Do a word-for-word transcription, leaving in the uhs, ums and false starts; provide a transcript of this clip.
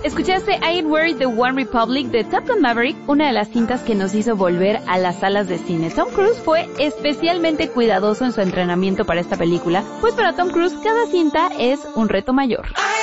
Escuchaste I Ain't Worried de One Republic de Top Gun Maverick, una de las cintas que nos hizo volver a las salas de cine. Tom Cruise fue especialmente cuidadoso en su entrenamiento para esta película, pues para Tom Cruise cada cinta es un reto mayor.